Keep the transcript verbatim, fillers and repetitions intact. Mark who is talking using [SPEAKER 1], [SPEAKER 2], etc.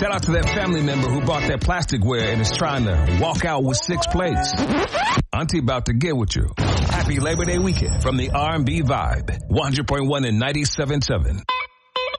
[SPEAKER 1] Shout out to that family member who bought that plasticware and is trying to walk out with six plates. Auntie about to get with you. Happy Labor Day weekend from the R and B Vibe. one hundred point one and ninety-seven point seven.